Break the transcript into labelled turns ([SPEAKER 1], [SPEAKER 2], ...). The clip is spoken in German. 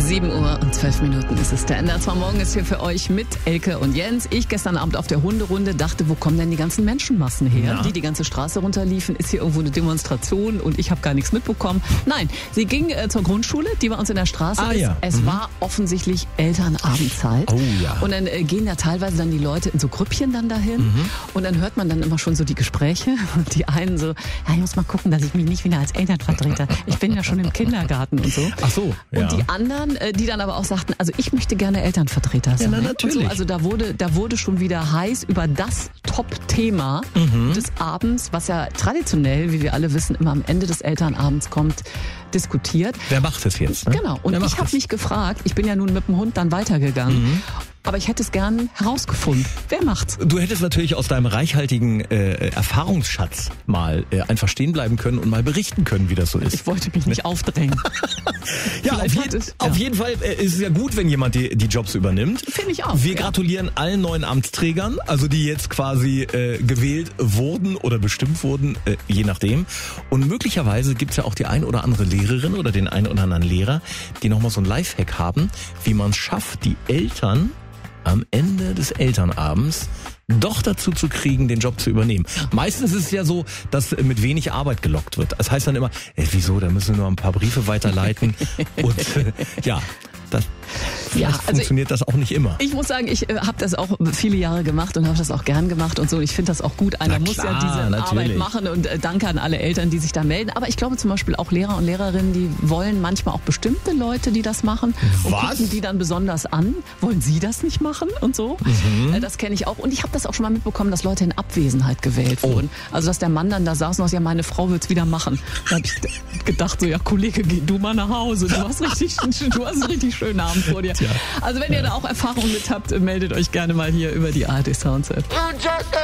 [SPEAKER 1] 7:12 ist es. Der NDR2 Morgen ist hier für euch mit Elke und Jens. Ich gestern Abend auf der Hunderunde dachte, wo kommen denn die ganzen Menschenmassen her? Ja. Die ganze Straße runterliefen. Ist hier irgendwo eine Demonstration und ich habe gar nichts mitbekommen? Nein, sie ging zur Grundschule, die bei uns in der Straße ist.
[SPEAKER 2] Ja.
[SPEAKER 1] Es war offensichtlich Elternabendzeit.
[SPEAKER 2] Oh ja.
[SPEAKER 1] Und dann gehen ja teilweise dann die Leute in so Grüppchen dann dahin. Und dann hört man dann immer schon so die Gespräche. Und die einen so, ja, ich muss mal gucken, dass ich mich nicht wieder als Elternvertreter, ich bin ja schon im Kindergarten und so.
[SPEAKER 2] Ach so, ja.
[SPEAKER 1] Und die anderen, die dann aber auch sagten, also ich möchte gerne Elternvertreter sein.
[SPEAKER 2] Ja, na, natürlich.
[SPEAKER 1] So, also da wurde schon wieder heiß über das Top-Thema des Abends, was ja traditionell, wie wir alle wissen, immer am Ende des Elternabends kommt, diskutiert.
[SPEAKER 2] Wer macht es jetzt? Ne?
[SPEAKER 1] Genau. Und ich habe mich gefragt, ich bin ja nun mit dem Hund dann weitergegangen, aber ich hätte es gern herausgefunden. Wer macht's?
[SPEAKER 2] Du hättest natürlich aus deinem reichhaltigen Erfahrungsschatz mal einfach stehen bleiben können und mal berichten können, wie das so ist.
[SPEAKER 1] Ich wollte mich nicht aufdrängen.
[SPEAKER 2] Ja, auf jeden Fall ist es ja gut, wenn jemand die Jobs übernimmt.
[SPEAKER 1] Finde ich auch.
[SPEAKER 2] Wir gratulieren allen neuen Amtsträgern, also die jetzt quasi gewählt wurden oder bestimmt wurden, je nachdem. Und möglicherweise gibt's ja auch die ein oder andere Lehrerin oder den einen oder anderen Lehrer, die nochmal so ein Lifehack haben, wie man es schafft, die Eltern am Ende des Elternabends doch dazu zu kriegen, den Job zu übernehmen. Meistens ist es ja so, dass mit wenig Arbeit gelockt wird. Das heißt dann immer, wieso, da müssen wir nur ein paar Briefe weiterleiten. Und funktioniert das auch nicht immer.
[SPEAKER 1] Ich muss sagen, ich habe das auch viele Jahre gemacht und habe das auch gern gemacht und so. Ich finde das auch gut. Einer muss ja diese Arbeit machen und danke an alle Eltern, die sich da melden. Aber ich glaube zum Beispiel auch Lehrer und Lehrerinnen, die wollen manchmal auch bestimmte Leute, die das machen. Und gucken die dann besonders an. Wollen sie das nicht machen und so? Das kenne ich auch. Und ich habe das auch schon mal mitbekommen, dass Leute in Abwesenheit gewählt wurden. Also dass der Mann dann da saß und sagt, ja, meine Frau wird's wieder machen. Da habe ich gedacht, so, ja Kollege, geh du mal nach Hause. Du hast einen richtig schönen Abend vor dir. Also wenn ihr da auch Erfahrungen mit habt, meldet euch gerne mal hier über die ARD Sounds App.